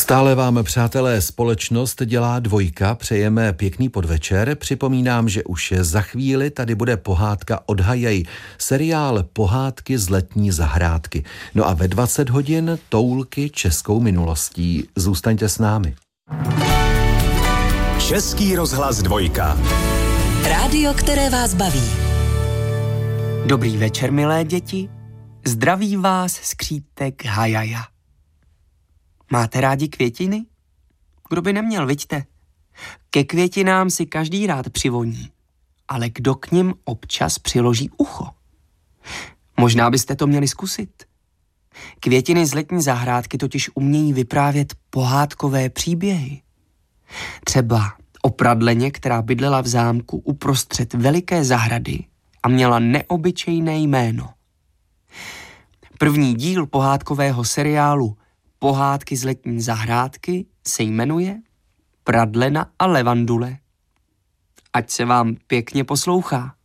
Stále vám, přátelé, společnost dělá Dvojka, přejeme pěkný podvečer. Připomínám, že už za chvíli tady bude pohádka Odhajej, seriál Pohádky z letní zahrádky. No a ve 20 hodin Toulky českou minulostí. Zůstaňte s námi. Český rozhlas Dvojka. Rádio, které vás baví. Dobrý večer, milé děti. Zdraví vás skřítek Hajaja. Máte rádi květiny? Kdo by neměl, viďte? Ke květinám si každý rád přivoní, ale kdo k nim občas přiloží ucho? Možná byste to měli zkusit. Květiny z letní zahrádky totiž umějí vyprávět pohádkové příběhy. Třeba o pradleně, která bydlela v zámku uprostřed veliké zahrady a měla neobyčejné jméno. První díl pohádkového seriálu Pohádky z letní zahrádky se jmenuje Pradlena a Levandule. Ať se vám pěkně poslouchá.